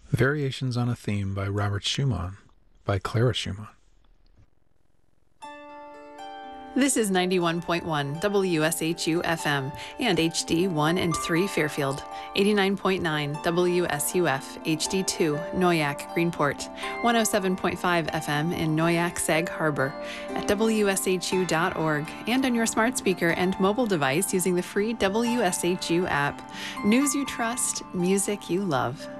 Variations on a Theme by Robert Schumann by Clara Schumann. This is 91.1 WSHU FM and HD 1 and 3 Fairfield, 89.9 WSUF HD 2 Noyak Greenport, 107.5 FM in Noyak Sag Harbor, at WSHU.org, and on your smart speaker and mobile device using the free WSHU app. News you trust, music you love.